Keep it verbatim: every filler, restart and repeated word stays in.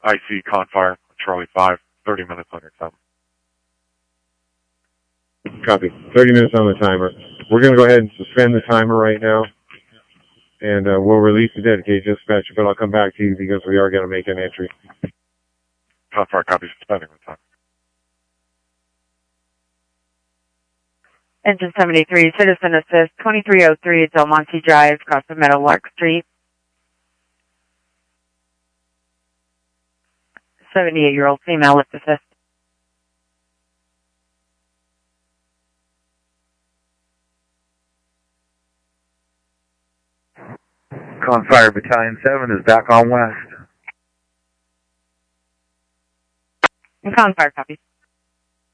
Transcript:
I C Confire, Charlie five, thirty minutes on your time. Copy. thirty minutes on the timer. We're going to go ahead and suspend the timer right now, and uh, we'll release the dedicated dispatcher, but I'll come back to you because we are going to make an entry. Confire, copy, suspending the time. Engine seventy-three, Citizen Assist, twenty-three oh three Del Monte Drive, across the Meadowlark Street. seventy-eight-year-old female with assist. Confire Battalion seven is back on west. And Confire, copy.